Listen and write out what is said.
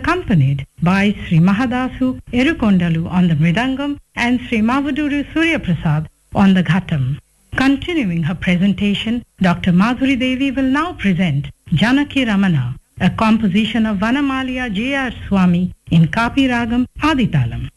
accompanied by Sri Mahadasu Erukondalu on the Mridangam and Sri Mavaduru Surya Prasad on the Ghatam. Continuing her presentation, Dr. Madhuri Devi will now present Janaki Ramana, a composition of Vanamalia J.R. Swami in Kapi Ragam Aditalam.